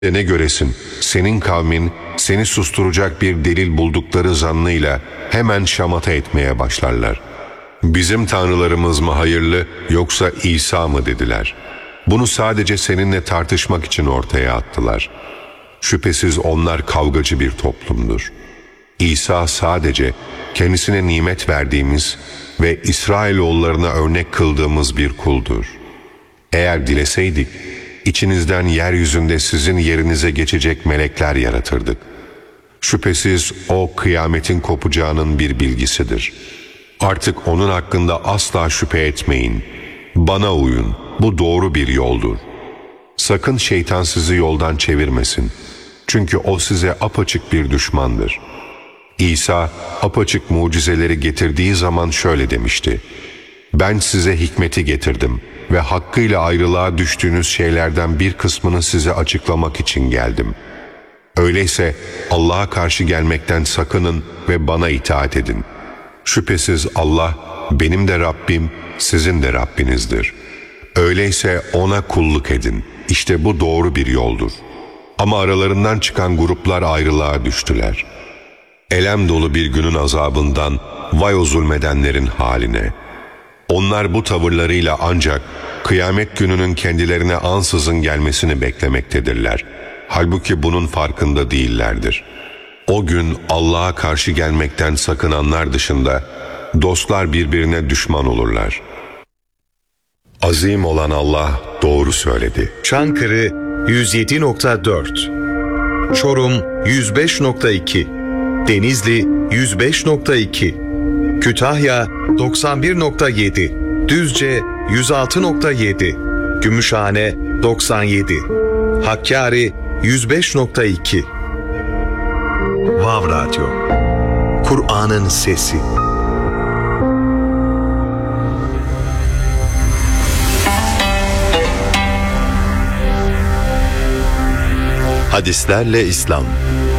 Ne göresin, senin kavmin seni susturacak bir delil buldukları zannıyla hemen şamata etmeye başlarlar. Bizim tanrılarımız mı hayırlı yoksa İsa mı dediler. Bunu sadece seninle tartışmak için ortaya attılar. Şüphesiz onlar kavgacı bir toplumdur. İsa sadece kendisine nimet verdiğimiz ve İsrailoğullarına örnek kıldığımız bir kuldur. Eğer dileseydik, İçinizden yeryüzünde sizin yerinize geçecek melekler yaratırdık. Şüphesiz o kıyametin kopacağının bir bilgisidir. Artık onun hakkında asla şüphe etmeyin. Bana uyun, bu doğru bir yoldur. Sakın şeytan sizi yoldan çevirmesin. Çünkü o size apaçık bir düşmandır. İsa apaçık mucizeleri getirdiği zaman şöyle demişti: Ben size hikmeti getirdim ve hakkıyla ayrılığa düştüğünüz şeylerden bir kısmını size açıklamak için geldim. Öyleyse Allah'a karşı gelmekten sakının ve bana itaat edin. Şüphesiz Allah benim de Rabbim, sizin de Rabbinizdir. Öyleyse ona kulluk edin. İşte bu doğru bir yoldur. Ama aralarından çıkan gruplar ayrılığa düştüler. Elem dolu bir günün azabından vay o zulmedenlerin haline. Onlar bu tavırlarıyla ancak kıyamet gününün kendilerine ansızın gelmesini beklemektedirler. Halbuki bunun farkında değillerdir. O gün Allah'a karşı gelmekten sakınanlar dışında dostlar birbirine düşman olurlar. Azim olan Allah doğru söyledi. Çankırı 107.4, Çorum 105.2, Denizli 105.2, Kütahya 91.7, Düzce 106.7, Gümüşhane 97, Hakkari 105.2. Vav Radyo, Kur'an'ın sesi. Hadislerle İslam.